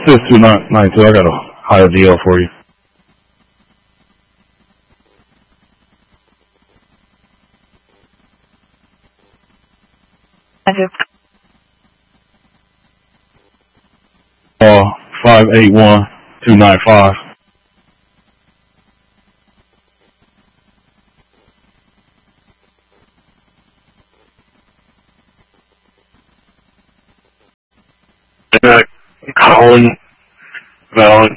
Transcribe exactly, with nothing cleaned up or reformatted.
This is two nine nine two. I got a higher V L for you. Uh, five eight one two nine five. Uh, calling about